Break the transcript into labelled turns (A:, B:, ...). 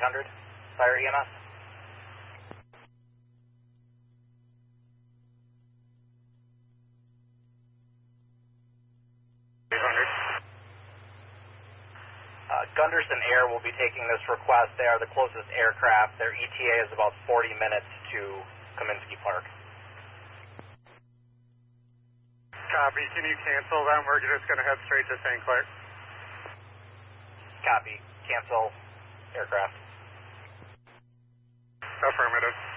A: 800, Fire EMS. Gunderson Air will be taking this request. They are the closest aircraft. Their ETA is about 40 minutes to Kaminsky Park.
B: Copy. Can you cancel them? We're just going to head straight to St. Clair.
A: Copy. Cancel aircraft.
B: Affirmative.